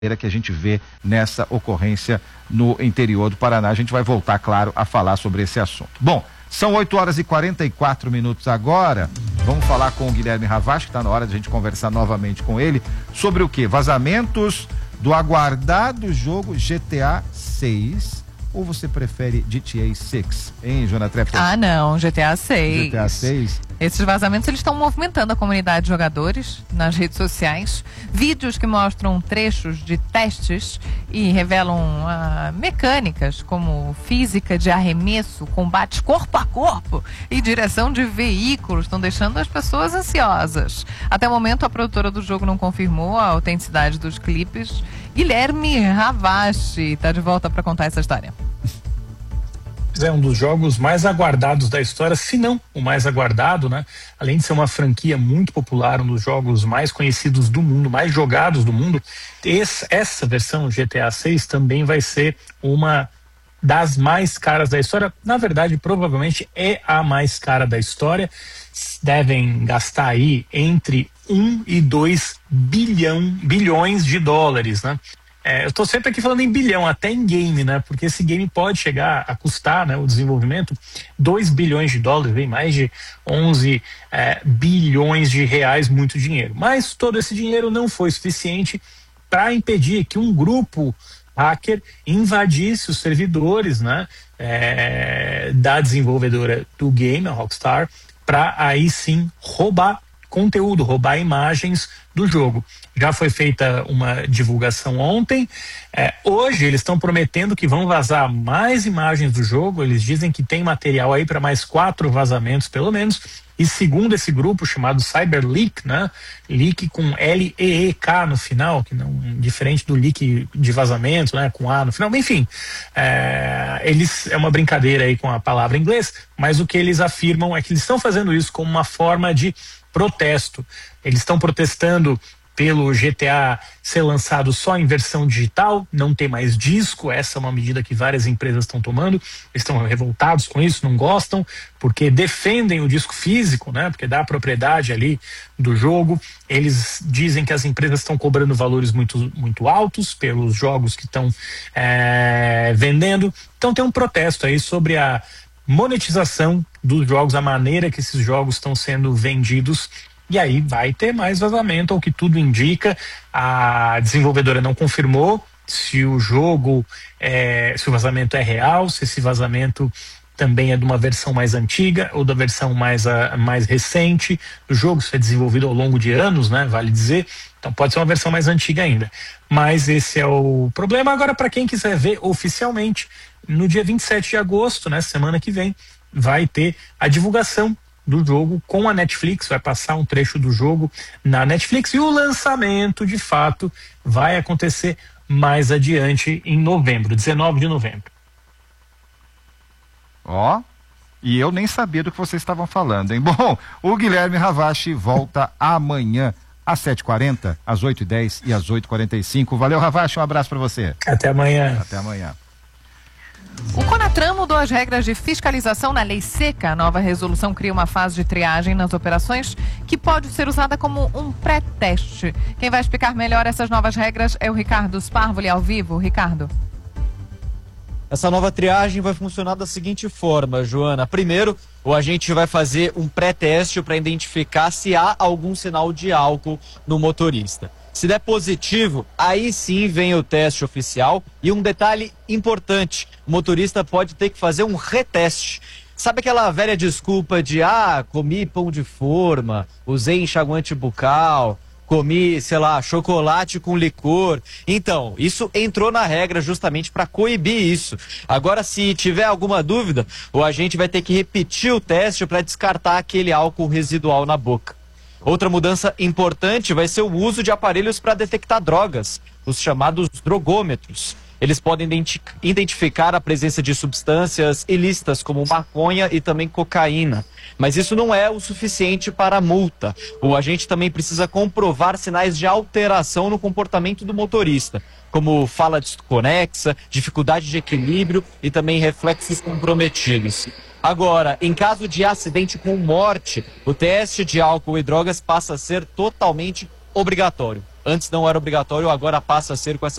que a gente vê nessa ocorrência no interior do Paraná. A gente vai voltar, claro, a falar sobre esse assunto. Bom, são 8h44 agora. Vamos falar com o Guilherme Ravache, que está na hora de a gente conversar novamente com ele sobre o quê? Vazamentos do aguardado jogo GTA 6. Ou você prefere GTA 6, hein, Jonathan? Ah, não, GTA 6. GTA 6. Esses vazamentos, eles estão movimentando a comunidade de jogadores nas redes sociais. Vídeos que mostram trechos de testes e revelam mecânicas como física de arremesso, combate corpo a corpo e direção de veículos estão deixando as pessoas ansiosas. Até o momento, a produtora do jogo não confirmou a autenticidade dos clipes. Guilherme Ravache está de volta para contar essa história. É um dos jogos mais aguardados da história, se não o mais aguardado, né? Além de ser uma franquia muito popular, um dos jogos mais conhecidos do mundo, mais jogados do mundo, essa versão GTA 6 também vai ser uma das mais caras da história. Na verdade, provavelmente é a mais cara da história. Devem gastar aí entre 1 e 2 bilhões de dólares, né? Eu estou sempre aqui falando em bilhão, até em game, né? Porque esse game pode chegar a custar, né, o desenvolvimento, 2 bilhões de dólares, vem mais de 11 bilhões de reais, muito dinheiro. Mas todo esse dinheiro não foi suficiente para impedir que um grupo hacker invadisse os servidores, né, da desenvolvedora do game, a Rockstar, para aí sim roubar conteúdo, roubar imagens do jogo. Já foi feita uma divulgação ontem. Hoje eles estão prometendo que vão vazar mais imagens do jogo. Eles dizem que tem material aí para mais 4 vazamentos, pelo menos. E segundo esse grupo chamado Cyberleak, né? Leak com L-E-E-K no final, que não diferente do leak de vazamento, né? Com A no final. Enfim, é uma brincadeira aí com a palavra em inglês, mas o que eles afirmam é que eles estão fazendo isso como uma forma de protesto. Eles estão protestando pelo GTA ser lançado só em versão digital, não ter mais disco. Essa é uma medida que várias empresas estão tomando. Eles estão revoltados com isso, não gostam, porque defendem o disco físico, né? Porque dá a propriedade ali do jogo. Eles dizem que as empresas estão cobrando valores muito, muito altos pelos jogos que estão vendendo. Então tem um protesto aí sobre a monetização dos jogos, a maneira que esses jogos estão sendo vendidos. E aí vai ter mais vazamento, ao que tudo indica. A desenvolvedora não confirmou se o jogo, se o vazamento é real, se esse vazamento também é de uma versão mais antiga ou da versão mais recente. O jogo foi desenvolvido ao longo de anos, né? Vale dizer. Então pode ser uma versão mais antiga ainda. Mas esse é o problema. Agora, para quem quiser ver oficialmente, no dia 27 de agosto, né, semana que vem, vai ter a divulgação do jogo com a Netflix. Vai passar um trecho do jogo na Netflix e o lançamento, de fato, vai acontecer mais adiante em novembro, 19 de novembro. E eu nem sabia do que vocês estavam falando, hein? Bom, o Guilherme Ravache volta amanhã às 7h40, às 8h10 e às 8h45. Valeu, Ravache, um abraço para você. Até amanhã. Até amanhã. O CONATRAN mudou as regras de fiscalização na lei seca. A nova resolução cria uma fase de triagem nas operações que pode ser usada como um pré-teste. Quem vai explicar melhor essas novas regras é o Ricardo Sparvoli, ao vivo. Ricardo. Essa nova triagem vai funcionar da seguinte forma, Joana. Primeiro, o agente vai fazer um pré-teste para identificar se há algum sinal de álcool no motorista. Se der positivo, aí sim vem o teste oficial. E um detalhe importante, o motorista pode ter que fazer um reteste. Sabe aquela velha desculpa de, comi pão de forma, usei enxaguante bucal, comi, sei lá, chocolate com licor. Então, isso entrou na regra justamente para coibir isso. Agora, se tiver alguma dúvida, o agente vai ter que repetir o teste para descartar aquele álcool residual na boca. Outra mudança importante vai ser o uso de aparelhos para detectar drogas, os chamados drogômetros. Eles podem identificar a presença de substâncias ilícitas como maconha e também cocaína. Mas isso não é o suficiente para a multa. O agente também precisa comprovar sinais de alteração no comportamento do motorista, como fala desconexa, dificuldade de equilíbrio e também reflexos comprometidos. Agora, em caso de acidente com morte, o teste de álcool e drogas passa a ser totalmente obrigatório. Antes não era obrigatório, agora passa a ser com essa